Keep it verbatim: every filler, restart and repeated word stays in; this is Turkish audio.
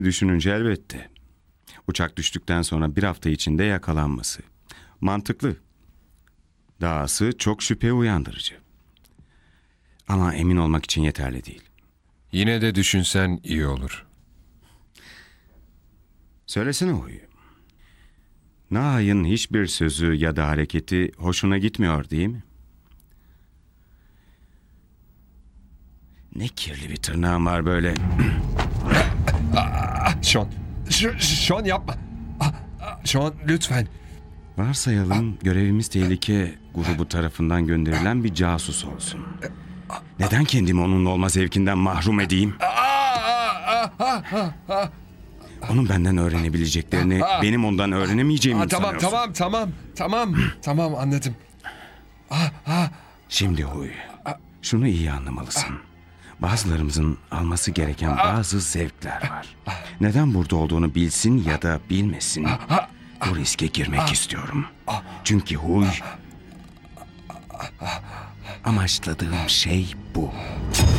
Düşününce elbette. Uçak düştükten sonra bir hafta içinde yakalanması. Mantıklı. Dahası çok şüphe uyandırıcı. Ama emin olmak için yeterli değil. Yine de düşünsen iyi olur. Söylesene Huy. Nahay'ın hiçbir sözü ya da hareketi hoşuna gitmiyor değil mi? Ne kirli bir tırnağın var böyle. Sean, Ş- Sean yapma. Ah, ah, Sean lütfen. Varsayalım görevimiz tehlike grubu tarafından gönderilen bir casus olsun. Neden kendimi onunla olma zevkinden mahrum edeyim? Onun benden öğrenebileceklerini benim ondan öğrenemeyeceğimi Ah, mi tamam sanıyorsun? tamam tamam tamam tamam anladım. Şimdi Huy, şunu iyi anlamalısın. Bazılarımızın alması gereken bazı zevkler var. Neden burada olduğunu bilsin ya da bilmesin, bu riske girmek istiyorum. Çünkü Huy, amaçladığım şey bu.